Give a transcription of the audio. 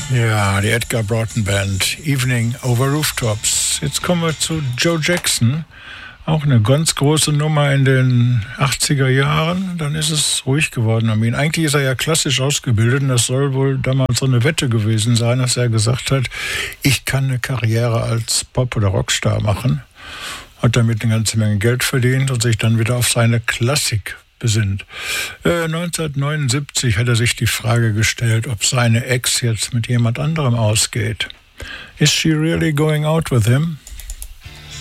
Ja, die Edgar Broughton Band, Evening over Rooftops. Jetzt kommen wir zu Joe Jackson. Auch eine ganz große Nummer in den 80er Jahren. Dann ist es ruhig geworden um ihn. Eigentlich ist er ja klassisch ausgebildet und das soll wohl damals so eine Wette gewesen sein, dass er gesagt hat, ich kann eine Karriere als Pop- oder Rockstar machen. Hat damit eine ganze Menge Geld verdient und sich dann wieder auf seine Klassik besinnt. 1979 hat er sich die Frage gestellt, ob seine Ex jetzt mit jemand anderem ausgeht. Is she really going out with him?